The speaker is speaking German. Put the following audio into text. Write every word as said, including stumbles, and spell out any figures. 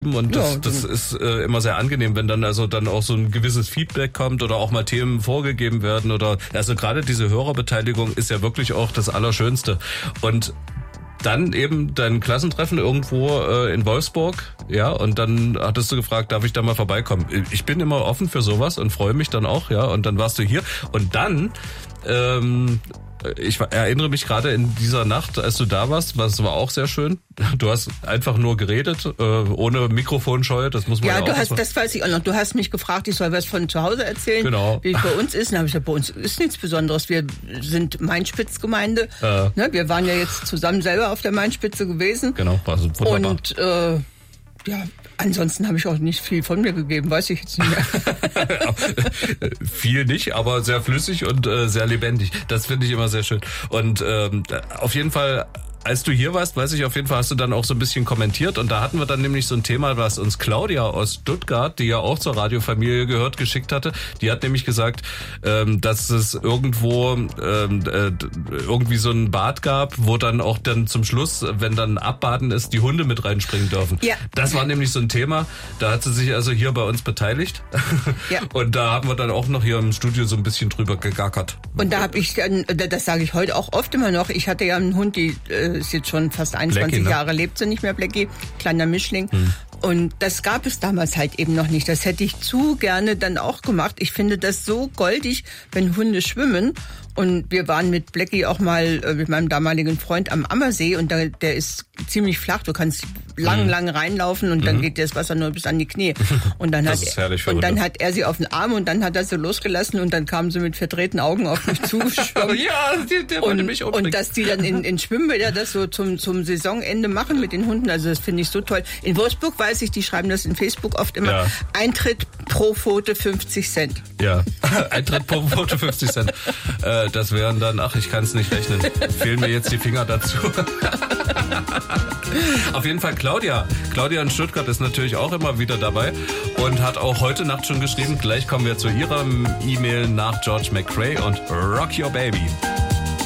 Und das, das ist äh, immer sehr angenehm, wenn dann also dann auch so ein gewisses Feedback kommt oder auch mal Themen vorgegeben werden oder also gerade diese Hörerbeteiligung ist ja wirklich auch das Allerschönste. Und dann eben dein Klassentreffen irgendwo äh, in Wolfsburg, ja, und dann hattest du gefragt, darf ich da mal vorbeikommen? Ich bin immer offen für sowas und freue mich dann auch, ja, und dann warst du hier und dann ähm, ich erinnere mich gerade in dieser Nacht, als du da warst, das war auch sehr schön. Du hast einfach nur geredet, ohne Mikrofonscheu, das muss man ja, ja auch. Ja, du hast, das weiß ich auch noch. Du hast mich gefragt, ich soll was von zu Hause erzählen, genau. Wie es bei uns ist. Und habe ich gesagt, bei uns ist nichts Besonderes. Wir sind Mainspitz-Gemeinde. Äh. Ne, wir waren ja jetzt zusammen selber auf der Mainspitze gewesen. Genau, also wunderbar. Und äh, ja, ansonsten habe ich auch nicht viel von mir gegeben, weiß ich jetzt nicht mehr. Viel nicht, aber sehr flüssig und äh, sehr lebendig. Das finde ich immer sehr schön. Und ähm, auf jeden Fall, als du hier warst, weiß ich auf jeden Fall, hast du dann auch so ein bisschen kommentiert und da hatten wir dann nämlich so ein Thema, was uns Claudia aus Stuttgart, die ja auch zur Radiofamilie gehört, geschickt hatte. Die hat nämlich gesagt, ähm, dass es irgendwo ähm, äh, irgendwie so ein Bad gab, wo dann auch dann zum Schluss, wenn dann Abbaden ist, die Hunde mit reinspringen dürfen. Ja. Das war nämlich so ein Thema, da hat sie sich also hier bei uns beteiligt. Ja. Und da haben wir dann auch noch hier im Studio so ein bisschen drüber gegackert. Und da habe ich dann, das sage ich heute auch oft immer noch, ich hatte ja einen Hund, die äh, ist jetzt schon fast einundzwanzig Blackie, ne? Jahre, lebt sie nicht mehr, Blackie, kleiner Mischling. Hm. Und das gab es damals halt eben noch nicht. Das hätte ich zu gerne dann auch gemacht. Ich finde das so goldig, wenn Hunde schwimmen. Und wir waren mit Blackie auch mal äh, mit meinem damaligen Freund am Ammersee und da, der ist ziemlich flach. Du kannst lang, mhm. lang reinlaufen und mhm. dann geht das Wasser nur bis an die Knie. Und dann, das hat, ist herrlich für und dann Hunde. hat er sie auf den Arm und dann hat er sie losgelassen und dann kamen sie mit verdrehten Augen auf mich zugeschwommen. Ja, der, der wollte und, mich umbringen. Und dass die dann in, in Schwimmbäder das so zum, zum Saisonende machen mit den Hunden, also das finde ich so toll. In Wolfsburg weiß ich, die schreiben das in Facebook oft immer, ja. Eintritt pro Pfote fünfzig Cent. Ja, Eintritt pro Pfote fünfzig Cent. Äh, das wären dann, ach, ich kann es nicht rechnen. Fehlen mir jetzt die Finger dazu. Auf jeden Fall Claudia. Claudia in Stuttgart ist natürlich auch immer wieder dabei und hat auch heute Nacht schon geschrieben. Gleich kommen wir zu ihrer E-Mail nach George McRae und Rock Your Baby.